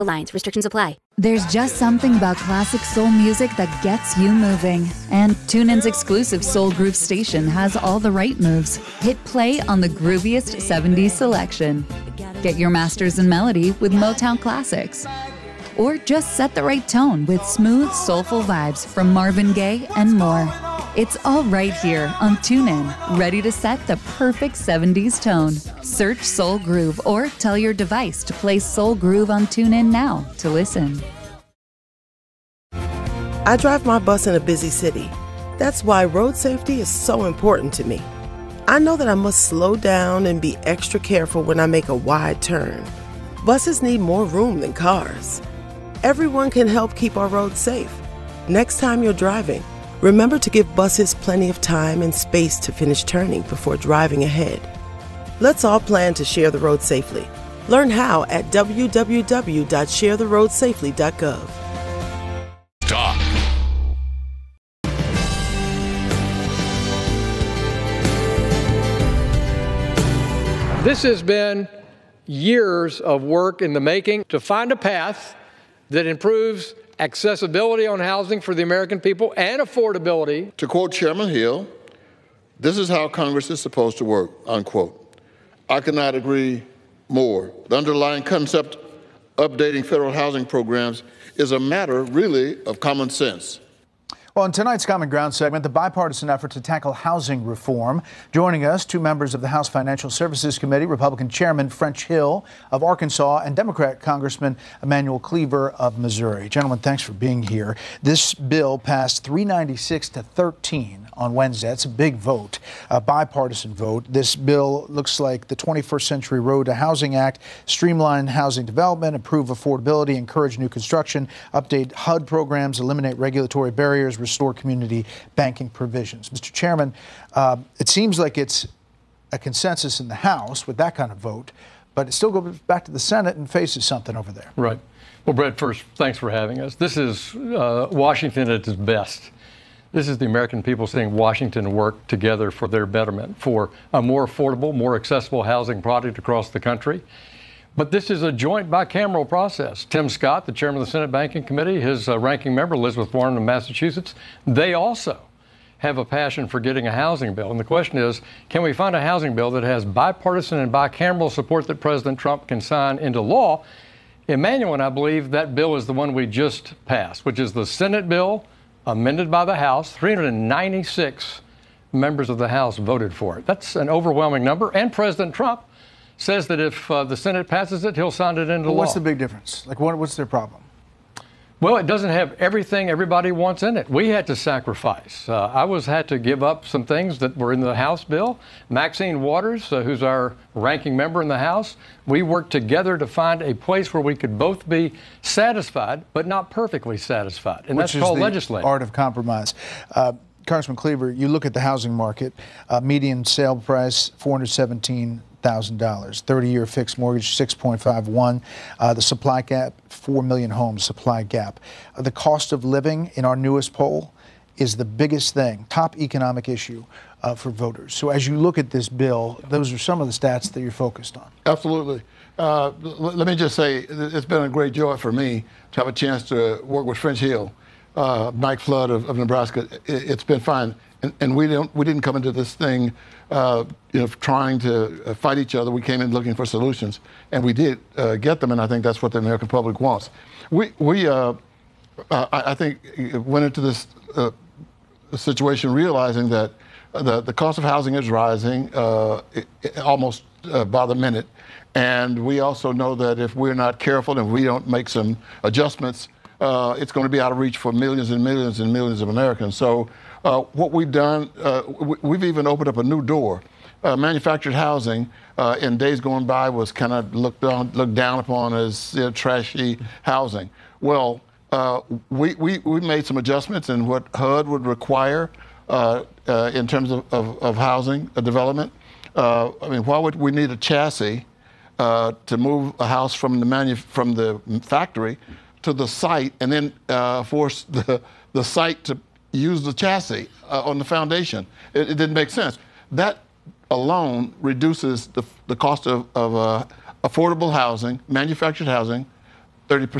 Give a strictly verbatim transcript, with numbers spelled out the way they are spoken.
Alliance restrictions apply. There's just something about classic soul music that gets you moving. And TuneIn's exclusive Soul Groove station has all the right moves. Hit play on the grooviest seventies selection. Get your masters in melody with Motown classics. Or just set the right tone with smooth, soulful vibes from Marvin Gaye and more. It's all right here on TuneIn, ready to set the perfect seventies tone. Search Soul Groove or tell your device to play Soul Groove on TuneIn now to listen. I drive my bus in a busy city. That's why road safety is so important to me. I know that I must slow down and be extra careful when I make a wide turn. Buses need more room than cars. Everyone can help keep our roads safe. Next time you're driving, remember to give buses plenty of time and space to finish turning before driving ahead. Let's all plan to share the road safely. Learn how at w w w dot share the road safely dot gov. Stop. This has been years of work in the making to find a path that improves accessibility on housing for the American people and affordability. To quote Chairman Hill, this is how Congress is supposed to work, unquote. I could not agree more. The underlying concept updating federal housing programs is a matter, really, of common sense. Well, in tonight's Common Ground segment, the bipartisan effort to tackle housing reform. Joining us, two members of the House Financial Services Committee, Republican Chairman French Hill of Arkansas and Democrat Congressman Emanuel Cleaver of Missouri. Gentlemen, thanks for being here. This bill passed three ninety-six to thirteen on Wednesday. That's a big vote, a bipartisan vote. This bill looks like the twenty-first Century Road to Housing Act, streamline housing development, improve affordability, encourage new construction, update H U D programs, eliminate regulatory barriers, restore community banking provisions. Mister Chairman, uh, it seems like it's a consensus in the House with that kind of vote, but it still goes back to the Senate and faces something over there. Right. Well, Brett, first, thanks for having us. This is uh, Washington at its best. This is the American people seeing Washington work together for their betterment, for a more affordable, more accessible housing product across the country. But this is a joint bicameral process. Tim Scott, the chairman of the Senate Banking Committee, his uh, ranking member, Elizabeth Warren of Massachusetts, they also have a passion for getting a housing bill. And the question is, can we find a housing bill that has bipartisan and bicameral support that President Trump can sign into law? Emanuel and I believe that bill is the one we just passed, which is the Senate bill amended by the House. three hundred ninety-six members of the House voted for it. That's an overwhelming number. And President Trump says that if uh, the Senate passes it, he'll sign it into well, law. What's the big difference? Like, what, what's their problem? Well, it doesn't have everything everybody wants in it. We had to sacrifice. Uh, I was had to give up some things that were in the House bill. Maxine Waters, uh, who's our ranking member in the House, we worked together to find a place where we could both be satisfied, but not perfectly satisfied. And Which that's called is the legislating. art of compromise. Uh, Congressman Cleaver, you look at the housing market, uh, median sale price, four hundred seventeen thousand dollars, thirty-year fixed mortgage, six point five one. Uh, the supply gap, four million homes supply gap. Uh, the cost of living in our newest poll is the biggest thing, top economic issue uh, for voters. So as you look at this bill, those are some of the stats that you're focused on. Absolutely. Uh, l- let me just say, it's been a great joy for me to have a chance to work with French Hill, uh, Mike Flood of, of Nebraska. It, it's been fun. And, and we don't we didn't come into this thing uh, you know, trying to fight each other. We came in looking for solutions, and we did uh, get them. And I think that's what the American public wants. We we uh, uh, I, I think went into this uh, situation realizing that the the cost of housing is rising uh, it, it almost uh, by the minute, and we also know that if we're not careful and we don't make some adjustments, uh, it's going to be out of reach for millions and millions and millions of Americans. So. Uh, what we've done, uh, we, we've even opened up a new door. Uh, manufactured housing uh, in days going by was kind of looked down, looked down upon as you know, trashy housing. Well, uh, we, we, we made some adjustments in what H U D would require uh, uh, in terms of, of, of housing uh, development. Uh, I mean, why would we need a chassis uh, to move a house from the, manu from the factory to the site and then uh, force the, the site to use the chassis uh, on the foundation? It, it didn't make sense. That alone reduces the, the cost of, of uh, affordable housing, manufactured housing, thirty percent.